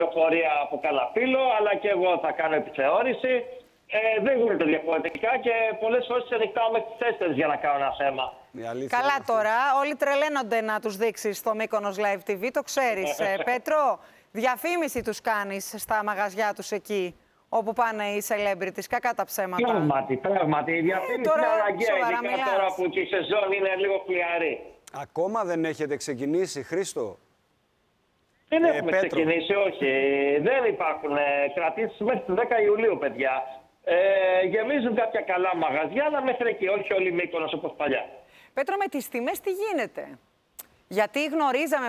πληροφορία από Καλαφύλλο, αλλά και εγώ θα κάνω επιθεώρηση. Δεν γίνεται διαφορετικά και πολλές φορές ξενυχτάω μέχρι τις 4 για να κάνω ένα θέμα. Καλά τώρα, όλοι τρελαίνονται να τους δείξεις στο Μύκονος Live TV, το ξέρεις. Πέτρο, διαφήμιση τους κάνεις στα μαγαζιά τους εκεί, όπου πάνε οι celebrities, κακά τα ψέματα. Πράγματι. Η διαφήμιση είναι αναγκαία, ειδικά τώρα που και η σεζόν είναι λίγο χλιαρή. Ακόμα δεν έχετε ξεκινήσει, Χρήστο? Δεν έχουμε ξεκινήσει, όχι. Δεν υπάρχουν κρατήσεις μέχρι τις 10 Ιουλίου, παιδιά. Γεμίζουν κάποια καλά μαγαζιά, αλλά μέχρι εκεί, όχι όλοι Μύκονος όπως παλιά. Πέτρο, με τις τιμές τι γίνεται? Γιατί γνωρίζαμε,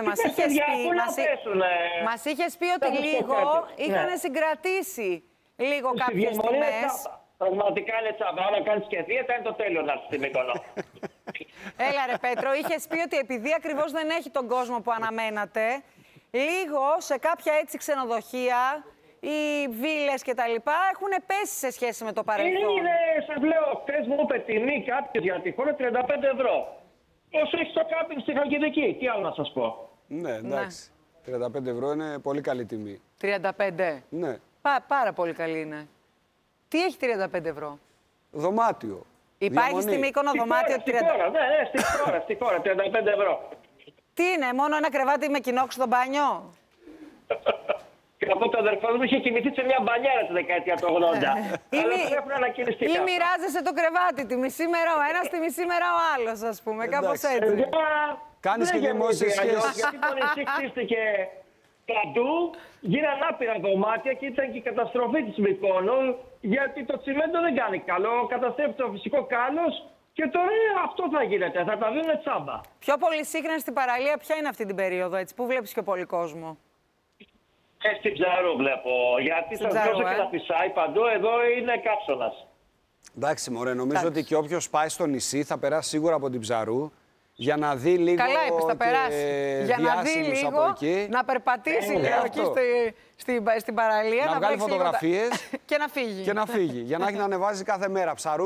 μας είχες πει ότι λίγο είχαν συγκρατήσει λίγο κάποιες τιμές. Πραγματικά είναι τσάμπα. Άμα κάνεις και δίαιτα είναι το τέλειο να έρθεις στη Μύκονο. Έλα ρε Πέτρο, είχες πει ότι επειδή ακριβώς δεν έχει τον κόσμο που αναμένατε, λίγο σε κάποια έτσι ξενοδοχεία, οι βίλες και τα λοιπά έχουν πέσει σε σχέση με το παρελθόν. Σας λέω, χθες μου είπε τιμή κάποιος για τη χώρα 35 ευρώ. Όσο έχει το κάμπινγκ στη Χαλκιδική, τι άλλο να σας πω. Ναι, εντάξει. 35 ευρώ είναι πολύ καλή τιμή. 35. Ναι. Πάρα πολύ καλή είναι. Τι έχει 35 ευρώ? Δωμάτιο. Υπάρχει στη Μύκονο δωμάτιο 35 ευρώ? Ναι, στη χώρα 35 ευρώ. Τι είναι, μόνο ένα κρεβάτι με κοινόξ στο μπάνιο? Και από το αδερφό μου είχε κοιμηθεί σε μια μπανιέρα τη δεκαετία του 80. Αλλά πρέπει να ανακοινιστεί. Ή μοιράζεσαι το κρεβάτι, τη μισή μέρα ο ένας, τη μισή μέρα ο άλλος, ας πούμε. Κάπως έτσι. Κάνεις και δημόσιες σχέσεις. Γιατί το νησί χτίστηκε παντού, γίναν άπειρα δωμάτια και ήταν και η καταστροφή της Μυκόνου. Γιατί το τσιμέντο δεν κάνει καλό, καταστρέφει το φυσικό κάλος. Και τώρα αυτό θα γίνεται, θα τα δίνουν τσάμπα. Πιο πολύ σύγχρονη στην παραλία, ποια είναι αυτή την περίοδο, έτσι, πού βλέπεις πιο πολύ κόσμο? Στην Ψαρού βλέπω, γιατί σας δώσω και τα φυσάει παντού, εδώ είναι κάψονας. Εντάξει μωρέ, νομίζω ότι και όποιος πάει στο νησί θα περάσει σίγουρα από την Ψαρού για να δει λίγο. Καλά είπες, θα περάσει. Για να δει λίγο, να περπατήσει λίγο εκεί στην παραλία, να βγάλει φωτογραφίες και να φύγει. Και να φύγει, για να έχει να ανεβάζει κάθε μέρα. Ψαρού.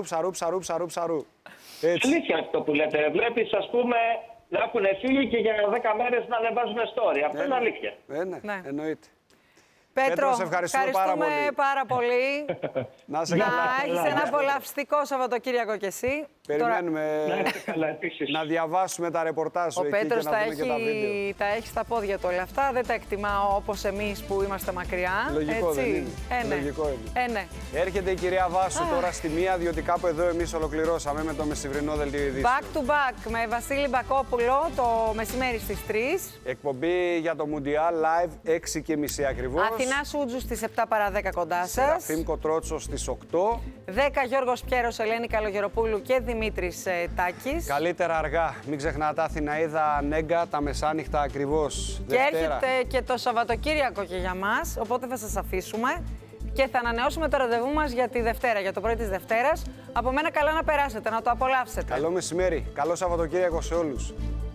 Αλήθεια αυτό που λέτε. Βλέπεις, ας πούμε, να έχουν φύγει και για 10 μέρες να ανεβάζουν story. Αυτό είναι αλήθεια. Ναι, εννοείται. Πέτρο, σε ευχαριστούμε πάρα πολύ. Να είσαι καλά. Να έχεις ένα απολαυστικό Σαββατοκύριακο κι εσύ. Περιμένουμε να διαβάσουμε τα ρεπορτάζ σου. Ο Πέτρος τα έχει στα πόδια του όλα αυτά. Δεν τα εκτιμάω όπως εμείς που είμαστε μακριά. Λογικό δεν είναι. Λογικό είναι. Έρχεται η κυρία Βάσου τώρα στη μία, διότι κάπου εδώ εμείς ολοκληρώσαμε με το μεσημβρινό δελτίο ειδήσεων. Back to back με Βασίλη Μπακόπουλο το μεσημέρι στις 3. Εκπομπή για το Μουντιάλ live 6:30 ακριβώς. Αθηνά Σούτζου στις 7 παρά 10 κοντά σας. Σεραφείμ Κοτρότσο στις 8. 10 Γιώργος Πιέρος, Ελένη Καλογεροπούλου και Δημήτρης Τάκης. Καλύτερα αργά. Μην ξεχνάτε Αθηναίδα Νέγκα τα μεσάνυχτα ακριβώς. Και έρχεται και το Σαββατοκύριακο και για μας, οπότε θα σας αφήσουμε και θα ανανεώσουμε το ραντεβού μας για τη Δευτέρα, για το πρωί της Δευτέρας. Από μένα καλά να περάσετε, να το απολαύσετε. Καλό μεσημέρι. Καλό Σαββατοκύριακο σε όλους.